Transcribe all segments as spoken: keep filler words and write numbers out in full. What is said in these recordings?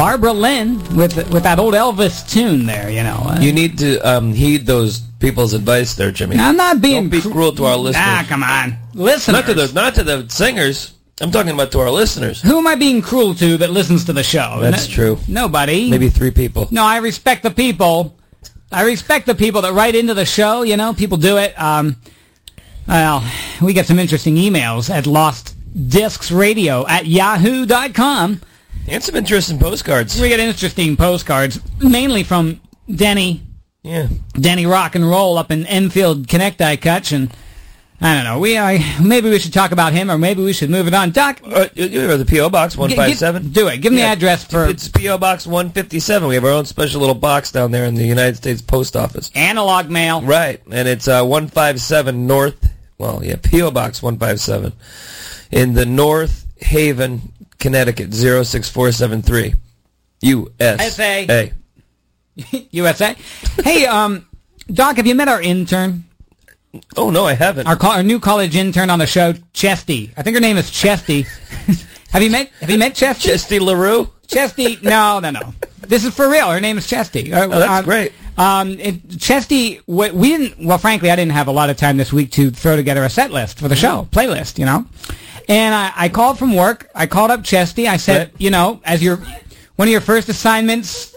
Barbara Lynn with with that old Elvis tune there, you know. Uh, you need to um, heed those people's advice there, Jimmy. I'm not being... Don't be cruel to our listeners. Ah, come on. Listeners. Not to the, not to the singers. I'm talking about to our listeners. Who am I being cruel to that listens to the show? That's no, true. Nobody. Maybe three people. No, I respect the people. I respect the people that write into the show, you know. People do it. Um, well, we get some interesting emails at lost discs radio at yahoo dot com. And some interesting postcards. We get interesting postcards, mainly from Denny. Yeah. Denny Rock and Roll up in Enfield, Connecticut, and I don't know. We uh, maybe we should talk about him, or maybe we should move it on. Doc, uh, the P O Box one five seven. Do it. Give me yeah, the address for. It's P O Box one fifty-seven. We have our own special little box down there in the United States Post Office. Analog mail. Right, and it's uh, one five seven North. Well, yeah, P O Box one five seven in the North Haven, Connecticut zero six four seven three. U S A. U S A. Hey, um, Doc, have you met our intern? Oh, no, I haven't. Our, our new college intern on the show, Chesty. I think her name is Chesty. Have you met Have you met Chesty? Chesty LaRue? Chesty, no, no, no. This is for real. Her name is Chesty. Uh, oh, that's uh, great. Um, it, Chesty, we, we didn't, well, frankly, I didn't have a lot of time this week to throw together a set list for the show, playlist, you know. And I, I called from work. I called up Chesty. I said, right. you know, as your one of your first assignments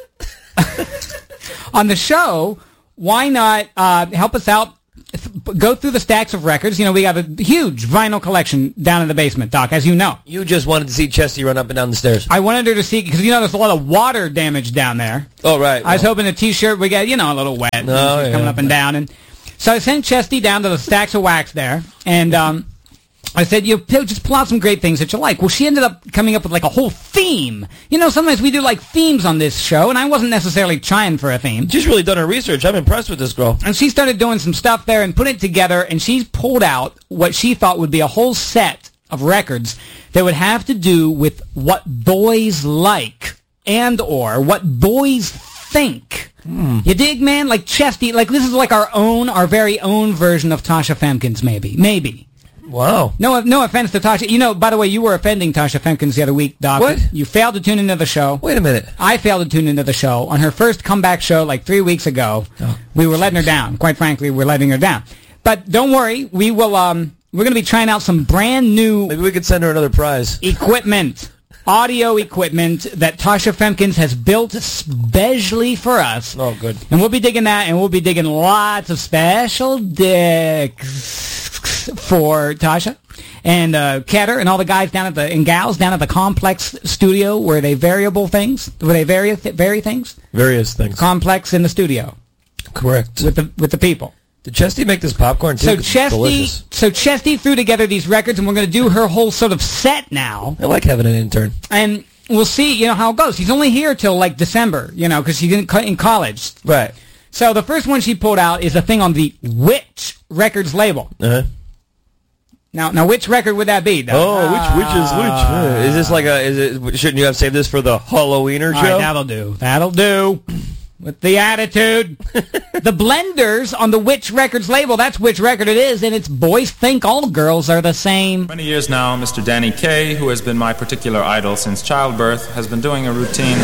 on the show, why not uh, help us out? Go through the stacks of records. You know, we got a huge vinyl collection down in the basement, Doc, as you know. You just wanted to see Chesty run up and down the stairs. I wanted her to see, because, you know, there's a lot of water damage down there. Oh, right. Well. I was hoping the T-shirt would get, you know, a little wet. Oh, yeah. Coming up and down. And so I sent Chesty down to the stacks of wax there, and um, I said, you just pull out some great things that you like. Well, she ended up coming up with like a whole theme. You know, sometimes we do like themes on this show, and I wasn't necessarily trying for a theme. She's really done her research. I'm impressed with this girl. And she started doing some stuff there and put it together, and she's pulled out what she thought would be a whole set of records that would have to do with what boys like and or what boys think. Mm. You dig, man? Like Chesty, like this is like our own, our very own version of Tasha Femkins, maybe. Maybe. Wow. No no offense to Tasha. You know, by the way, you were offending Tasha Femkins the other week, Doc. What? You failed to tune into the show. Wait a minute. I failed to tune into the show. On her first comeback show like three weeks ago, oh, we were letting her down. Quite frankly, we were letting her down. But don't worry, we will, um, we're going to be trying out some brand new... Maybe we could send her another prize. Equipment. Audio equipment that Tasha Femkins has built specially for us. Oh, good. And we'll be digging that, and we'll be digging lots of special dicks for Tasha and uh, Ketter and all the guys down at the and gals down at the Complex studio where they variable things, where they vary th- vary things, various things. Complex in the studio, correct, with the with the people. Did Chesty make this popcorn too? So Chesty, delicious. so Chesty threw together these records, and we're going to do her whole sort of set now. I like having an intern, and we'll see, you know, how it goes. She's only here till like December, you know, because she's in, in college, right? So the first one she pulled out is a thing on the Witch Records label. Uh-huh. Now, now, which record would that be, though? Oh, which, which is which? Uh, is this like a? Is it? Shouldn't you have saved this for the Halloweener show? All right, that'll do. That'll do. With the attitude, the Blenders on the Witch Records label. That's which record it is, and it's Boys Think All Girls Are the Same. Many years now, Mister Danny Kaye, who has been my particular idol since childbirth, has been doing a routine.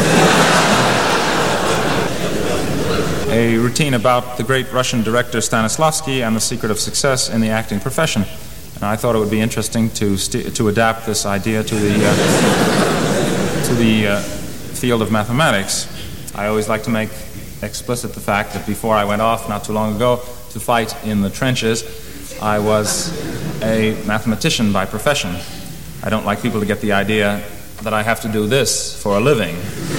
A routine about the great Russian director Stanislavski and the secret of success in the acting profession. And I thought it would be interesting to st- to adapt this idea to the uh, to the uh, field of mathematics. I always like to make explicit the fact that before I went off not too long ago to fight in the trenches, I was a mathematician by profession. I don't like people to get the idea that I have to do this for a living.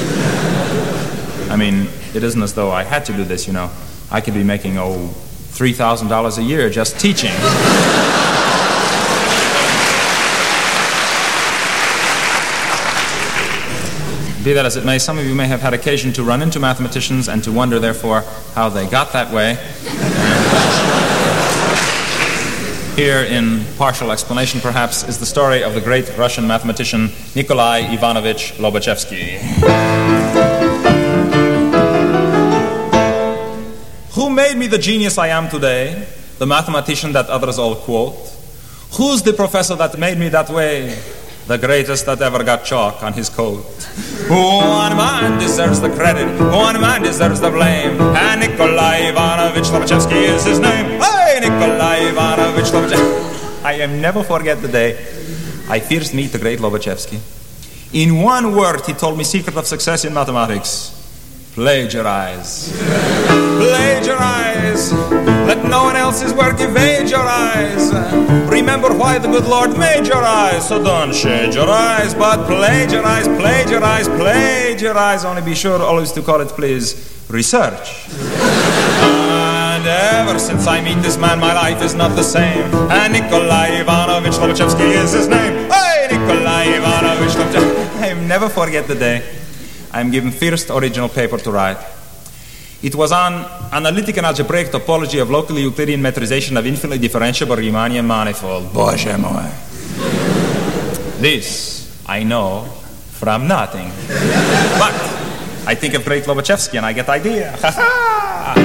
I mean, it isn't as though I had to do this, you know. I could be making, oh, three thousand dollars a year just teaching. Be that as it may, some of you may have had occasion to run into mathematicians and to wonder, therefore, how they got that way. And here, in partial explanation, perhaps, is the story of the great Russian mathematician Nikolai Ivanovich Lobachevsky. Who made me the genius I am today? The mathematician that others all quote? Who's the professor that made me that way? The greatest that ever got chalk on his coat. One man deserves the credit, one man deserves the blame, and Nikolai Ivanovich Lobachevsky is his name. Hey, Nikolai Ivanovich Lobachevsky. I am never forget the day I first meet the great Lobachevsky. In one word, he told me secret of success in mathematics. Plagiarize. Plagiarize. Let no one else's work evade your eyes. Remember why the good Lord made your eyes. So don't shade your eyes, but plagiarize, plagiarize, plagiarize. Only be sure always to call it, please, research. And ever since I meet this man, my life is not the same. And Nikolai Ivanovich Lobachevsky is his name. Hey, Nikolai Ivanovich Lobachevsky. I'll never forget the day I'm given first original paper to write. It was on analytic and algebraic topology of locally Euclidean metrization of infinitely differentiable Riemannian manifold. Боже мой. This I know from nothing. But I think of great Lobachevsky and I get idea. Ha ha!